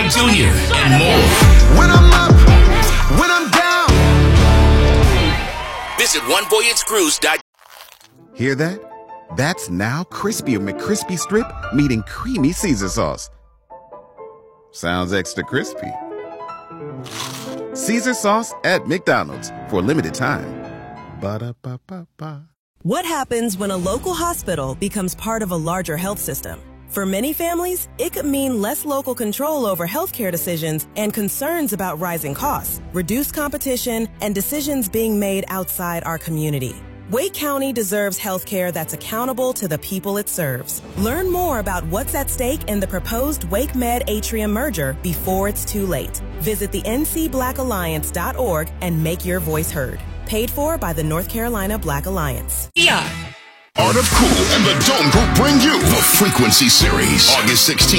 Jr., and more. When I'm up, when I'm down. Visit onevoyagecruise.com. Hear that? That's now Crispy McCrispy Strip meeting Creamy Caesar Sauce. Sounds extra crispy. Caesar Sauce at McDonald's for a limited time. Ba-da-ba-ba-ba. What happens when a local hospital becomes part of a larger health system? For many families, it could mean less local control over healthcare decisions and concerns about rising costs, reduced competition, and decisions being made outside our community. Wake County deserves healthcare that's accountable to the people it serves. Learn more about what's at stake in the proposed Wake Med Atrium merger before it's too late. Visit the ncblackalliance.org and make your voice heard. Paid for by the North Carolina Black Alliance. Art of Cool and the Dome Group bring you the Frequency Series, August 16th.